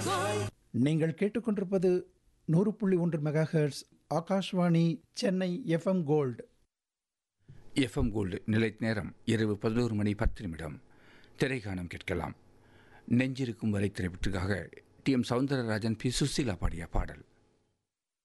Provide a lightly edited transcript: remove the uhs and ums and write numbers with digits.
நீங்கள் கேட்டுக்கொண்டிருப்பது 100.1 megahertz Akashvani Chennai FM gold. FM gold நிலை நேரம் இரவு 11:10. திரைகாணம் கேட்கலாம். நெஞ்சிருக்கும் வரை திரைப்பற்றுக்காக டி.எம். சௌந்தரராஜன், பி. சுசீலா பாடிய பாடல்.